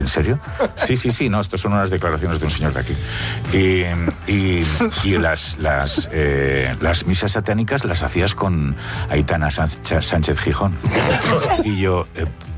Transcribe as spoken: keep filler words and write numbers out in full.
¿En serio? Sí, sí, sí, no, esto son unas declaraciones de un señor de aquí. Y, y, y las, las, eh, las misas satánicas las hacías con Aitana Sánchez, Sánchez Gijón. Y yo, eh,